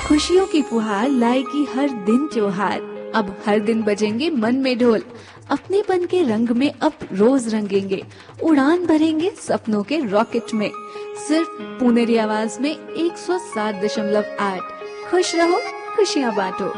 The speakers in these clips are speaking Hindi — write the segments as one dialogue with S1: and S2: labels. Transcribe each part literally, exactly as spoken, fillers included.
S1: खुशियों की फुहार लाएगी हर दिन त्योहार। अब हर दिन बजेंगे मन में ढोल, अपनेपन के रंग में अब रोज रंगेंगे, उड़ान भरेंगे सपनों के रॉकेट में। सिर्फ पुनेरी आवाज में एक सौ सात दशमलव आठ। खुश रहो, खुशियाँ बांटो।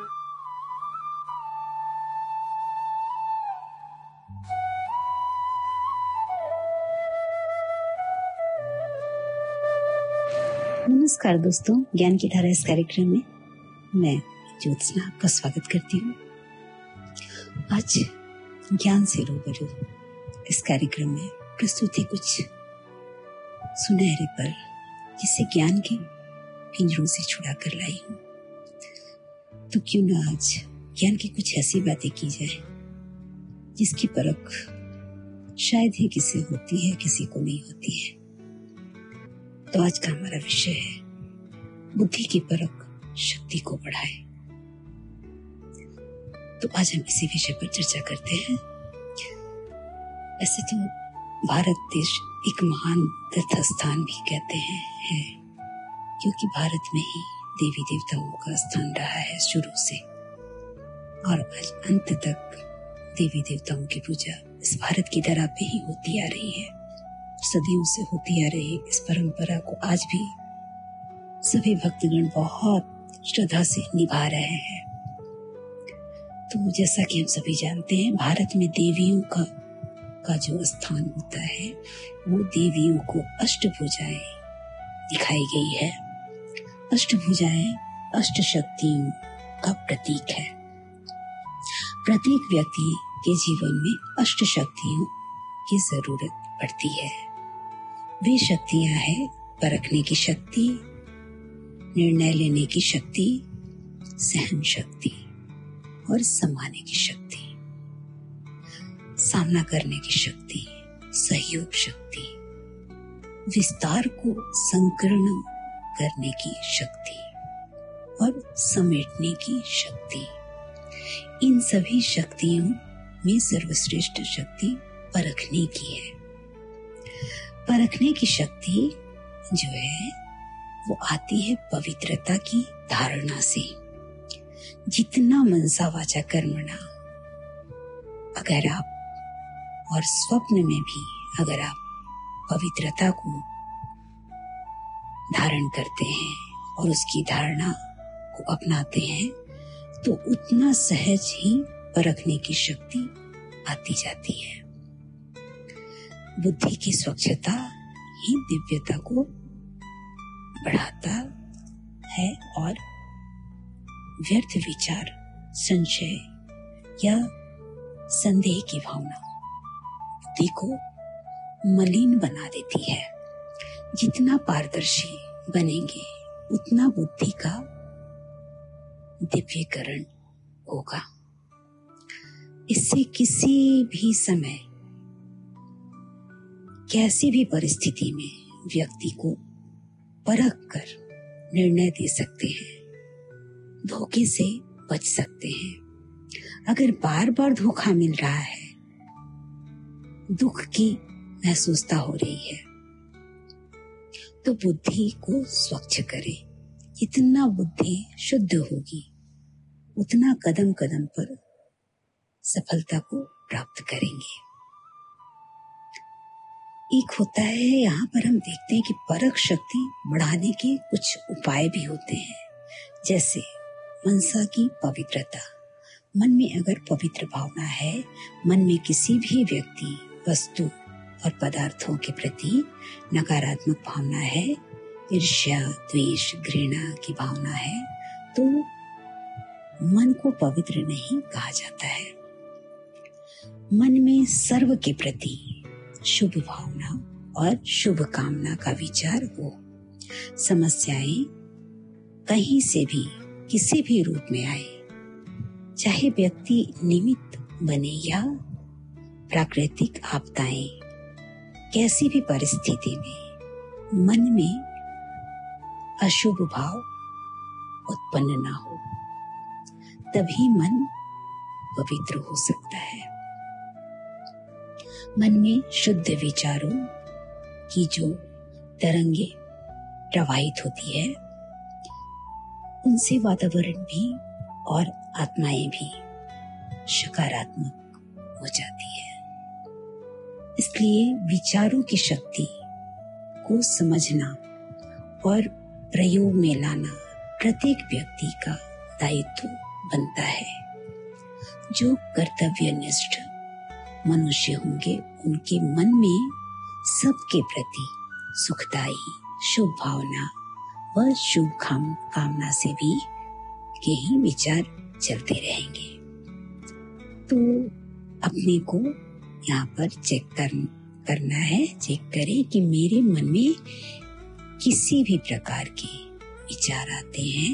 S2: नमस्कार दोस्तों, ज्ञान की धारा इस कार्यक्रम में मैं ज्योत्सना आपका स्वागत करती हूँ। आज ज्ञान से रूबरू इस कार्यक्रम में प्रस्तुत है कुछ सुनहरे पल, जिसे ज्ञान के पिंजरों से छुड़ा कर लाई हूँ। तो क्यों ना आज ज्ञान की कुछ ऐसी बातें की जाए जिसकी परख शायद ही किसी होती है, किसी को नहीं होती है। तो आज का हमारा विषय है बुद्धि की परख शक्ति को बढ़ाए। तो आज हम इसी विषय पर चर्चा करते हैं। ऐसे तो भारत देश एक महान तीर्थ स्थान भी कहते हैं है, क्योंकि भारत में ही देवी देवताओं का स्थान रहा है शुरू से, और आज अंत तक देवी देवताओं की पूजा इस भारत की धरा पे ही होती आ रही है। सदियों से होती आ रही इस परंपरा को आज भी सभी भक्तगण बहुत श्रद्धा से निभा रहे हैं। तो जैसा कि हम सभी जानते हैं, भारत में देवियों का का जो स्थान होता है वो देवियों को अष्टभुजाएं दिखाई गई है। अष्टभुजाएं अष्ट शक्तियों का प्रतीक है। प्रत्येक व्यक्ति के जीवन में अष्ट शक्तियों की जरूरत पड़ती है। वे शक्तियां हैं परखने की शक्ति, निर्णय लेने की शक्ति, सहन शक्ति और समाने की शक्ति, सामना करने की शक्ति, सहयोग शक्ति, विस्तार को संकीर्ण करने की शक्ति और समेटने की शक्ति। इन सभी शक्तियों में सर्वश्रेष्ठ शक्ति परखने की है। परखने की शक्ति जो है वो आती है पवित्रता की धारणा से। जितना मनसा वाचा कर्मणा, अगर आप और स्वप्न में भी अगर आप पवित्रता को धारण करते हैं और उसकी धारणा को अपनाते हैं, तो उतना सहज ही परखने की शक्ति आती जाती है। बुद्धि की स्वच्छता ही दिव्यता को बढ़ाता है और व्यर्थ विचार, संशय या संदेह की भावना बुद्धि को मलिन बना देती है। जितना पारदर्शी बनेंगे उतना बुद्धि का दिव्यीकरण होगा। इससे किसी भी समय, कैसी भी परिस्थिति में व्यक्ति को परख कर निर्णय दे सकते हैं, धोखे से बच सकते हैं। अगर बार बार धोखा मिल रहा है, दुख की महसूसता हो रही है, तो बुद्धि को स्वच्छ करें। जितना बुद्धि शुद्ध होगी उतना कदम कदम पर सफलता को प्राप्त करेंगे। एक होता है, यहाँ पर हम देखते हैं कि परख शक्ति बढ़ाने के कुछ उपाय भी होते हैं, जैसे मनसा की पवित्रता। मन में अगर पवित्र भावना है, मन में किसी भी व्यक्ति, वस्तु और पदार्थों के प्रति नकारात्मक भावना है, ईर्ष्या, द्वेष, घृणा की भावना है, तो मन को पवित्र नहीं कहा जाता है। मन में सर्व के प्रति शुभ भावना और शुभ कामना का विचार हो। समस्याएं कहीं से भी किसी भी रूप में आए, चाहे व्यक्ति निमित्त बने या प्राकृतिक आपदाएं, कैसी भी परिस्थिति में मन में अशुभ भाव उत्पन्न ना हो, तभी मन पवित्र हो सकता है। मन में शुद्ध विचारों की जो तरंगे प्रवाहित होती है, उनसे वातावरण भी और आत्माएं भी सकारात्मक हो जाती है। इसलिए विचारों की शक्ति को समझना और प्रयोग में लाना प्रत्येक व्यक्ति का दायित्व बनता है। जो कर्तव्यनिष्ठ मनुष्य होंगे उनके मन में सबके प्रति सुखदायी शुभ भावना व शुभ कामना से भी के ही विचार चलते रहेंगे। तो अपने को यहाँ पर चेक कर, करना है, चेक करें कि मेरे मन में किसी भी प्रकार के विचार आते हैं।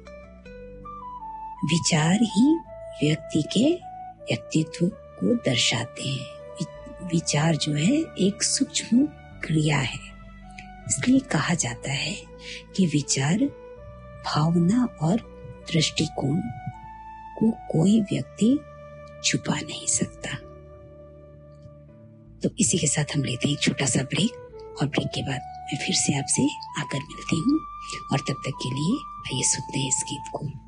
S2: विचार ही व्यक्ति के व्यक्तित्व को दर्शाते हैं। विचार जो है एक सूक्ष्म क्रिया है, इसलिए कहा जाता है कि विचार, भावना और दृष्टिकोण को कोई व्यक्ति छुपा नहीं सकता। तो इसी के साथ हम लेते हैं एक छोटा सा ब्रेक और ब्रेक के बाद मैं फिर से आपसे आकर मिलती हूँ और तब तक के लिए आइए सुनते हैं इस गीत को।